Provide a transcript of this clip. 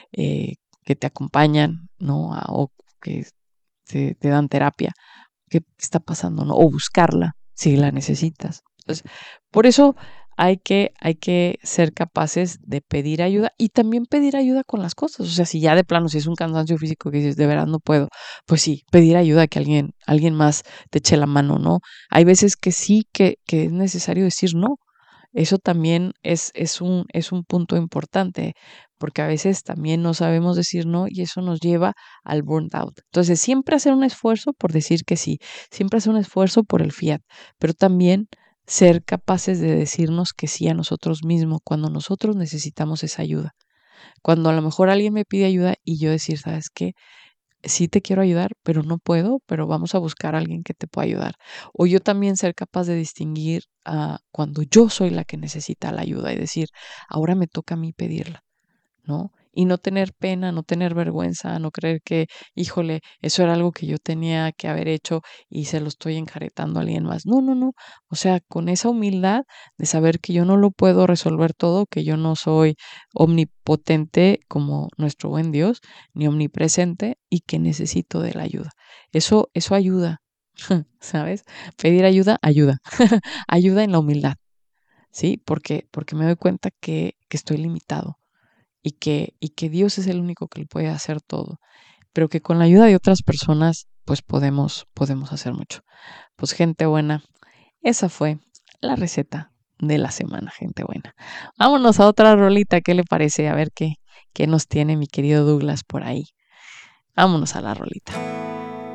que te acompañan, ¿no? O que te dan terapia. ¿Qué está pasando, no? O buscarla si la necesitas. Entonces, por eso hay que ser capaces de pedir ayuda y también pedir ayuda con las cosas. O sea, si ya de plano, si es un cansancio físico que dices, de verdad no puedo, pues sí, pedir ayuda, que alguien más te eche la mano, ¿no? Hay veces que sí que es necesario decir no. Eso también es un punto importante, porque a veces también no sabemos decir no y eso nos lleva al burnt out. Entonces, siempre hacer un esfuerzo por decir que sí, siempre hacer un esfuerzo por el fiat, pero también ser capaces de decirnos que sí a nosotros mismos cuando nosotros necesitamos esa ayuda. Cuando a lo mejor alguien me pide ayuda y yo decir, ¿sabes qué? Sí te quiero ayudar, pero no puedo, pero vamos a buscar a alguien que te pueda ayudar. O yo también ser capaz de distinguir cuando yo soy la que necesita la ayuda y decir, ahora me toca a mí pedirla, ¿no? Y no tener pena, no tener vergüenza, no creer que, híjole, eso era algo que yo tenía que haber hecho y se lo estoy encaretando a alguien más. No, no, no. O sea, con esa humildad de saber que yo no lo puedo resolver todo, que yo no soy omnipotente como nuestro buen Dios, ni omnipresente y que necesito de la ayuda. Eso ayuda, ¿sabes? Pedir ayuda, ayuda. Ayuda en la humildad, ¿sí? Porque me doy cuenta que estoy limitado y que Dios es el único que lo puede hacer todo, pero que con la ayuda de otras personas, pues podemos hacer mucho. Pues gente buena, esa fue la receta de la semana, gente buena. Vámonos a otra rolita, ¿qué le parece? A ver qué nos tiene mi querido Douglas por ahí. Vámonos a la rolita.